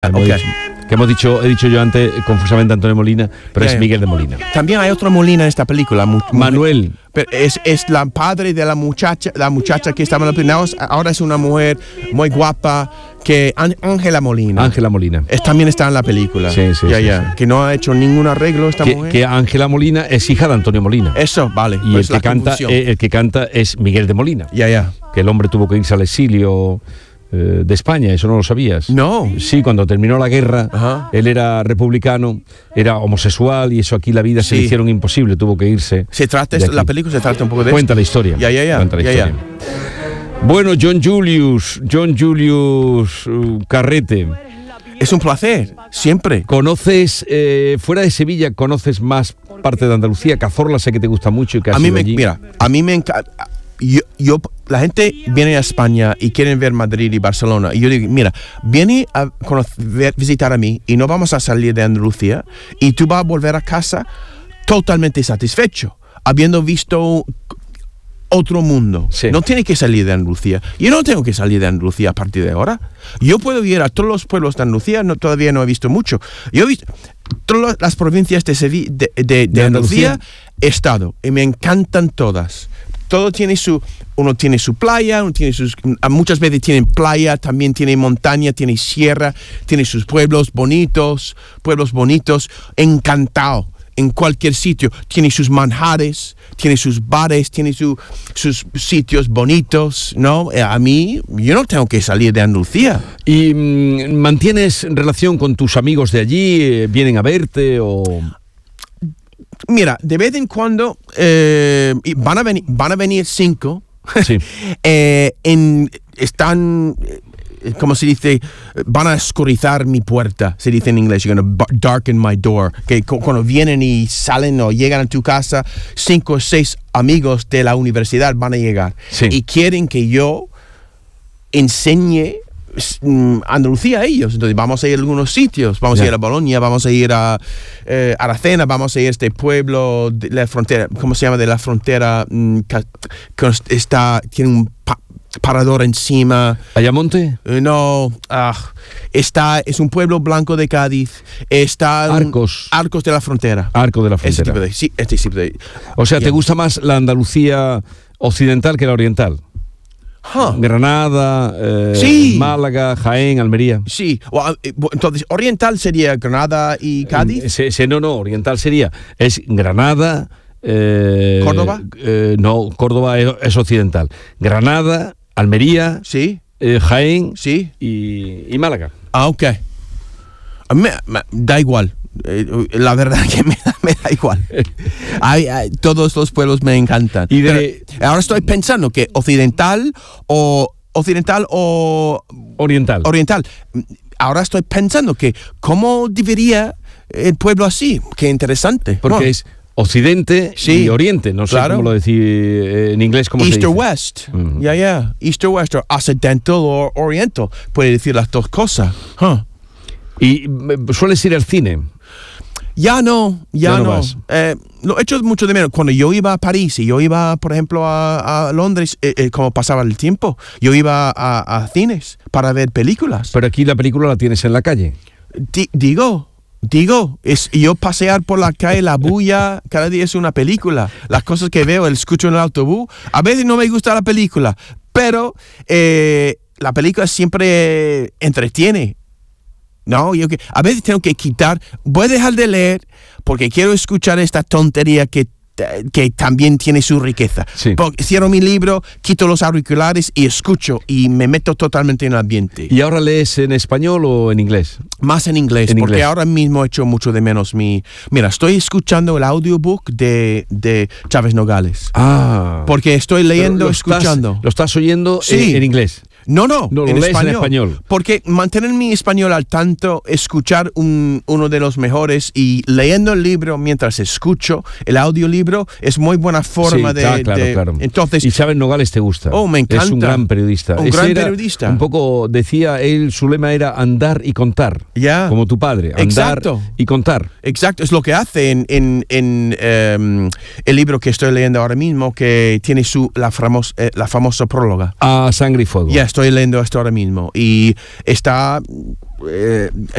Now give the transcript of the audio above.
Que he dicho yo antes confusamente Antonio Molina, pero es Miguel de Molina. También hay otro Molina en esta película. Manuel. Pero es la padre de la muchacha que estaba en la película. Ahora es una mujer muy guapa, que Ángela Molina. Ángela Molina. También está en la película. Sí. Que no ha hecho ningún arreglo esta mujer. Que Ángela Molina es hija de Antonio Molina. Eso, vale. Y pues el que canta es Miguel de Molina. Que el hombre tuvo que irse al exilio de España, ¿eso no lo sabías? No. Sí, cuando terminó la guerra, él era republicano, era homosexual y eso aquí la vida se le hicieron imposible, tuvo que irse. La película se trata un poco de Cuenta la historia. Cuenta la historia. Bueno, John Julius Carrete. Es un placer, siempre. ¿Conoces, fuera de Sevilla, conoces más parte de Andalucía? Cazorla sé que te gusta mucho y que has ido allí. Mira, a mí me encanta. La gente viene a España y quieren ver Madrid y Barcelona. Y yo digo, mira, viene a visitar a mí y no vamos a salir de Andalucía y tú vas a volver a casa totalmente satisfecho, habiendo visto otro mundo. Sí. No tiene que salir de Andalucía. Yo no tengo que salir de Andalucía a partir de ahora. Yo puedo ir a todos los pueblos de Andalucía, todavía no he visto mucho. Yo he visto todas las provincias de Andalucía, he estado y me encantan todas. Todo uno tiene su playa, muchas veces tienen playa, también tiene montaña, tiene sierra, tiene sus pueblos bonitos, encantado en cualquier sitio. Tiene sus manjares, tiene sus bares, tiene sus sitios bonitos, ¿no? A mí, yo no tengo que salir de Andalucía. ¿Y mantienes relación con tus amigos de allí? ¿Vienen a verte o...? Mira, de vez en cuando van a venir 5. Sí. Están, como se dice, van a oscurizar mi puerta, se dice en inglés, you're gonna darken my door. Que cuando vienen y salen o llegan a tu casa, 5 o 6 amigos de la universidad van a llegar. Sí. Y quieren que yo enseñe Andalucía a ellos. Entonces vamos a ir a algunos sitios, vamos a ir a Bolonia, vamos a ir a Aracena, vamos a ir a este pueblo de la frontera, ¿cómo se llama? De la frontera, tiene un parador encima. ¿Ayamonte? No, es un pueblo blanco de Cádiz. Arcos de la frontera. Arco de la frontera. Este tipo de. O sea, ¿te gusta más la Andalucía occidental que la oriental? Granada, Málaga, Jaén, Almería. Sí, entonces oriental sería Granada y Cádiz. No, oriental es Granada. ¿Córdoba? No, Córdoba es occidental. Granada, Almería, Jaén, y Málaga. Ok. A mí me da igual. La verdad que me da igual. Todos los pueblos me encantan. Ahora estoy pensando que occidental o oriental. Ahora estoy pensando que cómo debería el pueblo así. Qué interesante. Porque es occidente y oriente. No sé cómo lo decir en inglés. ¿Cómo East se dice? or west. East or west, o occidental o oriental. Puede decir las dos cosas. ¿Y sueles ir al cine? Ya no. Vas. Lo he hecho mucho de menos. Cuando yo iba a París y yo iba, por ejemplo, a Londres, como pasaba el tiempo, yo iba a cines para ver películas. Pero aquí la película la tienes en la calle. Digo, yo pasear por la calle, la bulla, cada día es una película. Las cosas que veo, escucho en el autobús, a veces no me gusta la película, pero la película siempre entretiene. No, a veces tengo que voy a dejar de leer porque quiero escuchar esta tontería que también tiene su riqueza. Sí. Cierro mi libro, quito los auriculares y escucho y me meto totalmente en el ambiente. ¿Y ahora lees en español o en inglés? Más en inglés, porque ahora mismo echo mucho de menos Mira, estoy escuchando el audiobook de Chávez Nogales. Porque estoy leyendo, escuchando. ¿Lo estás oyendo en inglés? No, en español. Porque mantener mi español al tanto, escuchar uno de los mejores y leyendo el libro mientras escucho el audiolibro es muy buena forma Claro. Entonces, y Chávez Nogales te gusta. Me encanta. Es un gran periodista. Periodista. Un poco, decía él, su lema era andar y contar. Como tu padre. Andar y contar. Exacto, es lo que hace en el libro que estoy leyendo ahora mismo, que tiene la famosa próloga. A Sangre y Fuego. Yes. estoy leyendo esto ahora mismo y está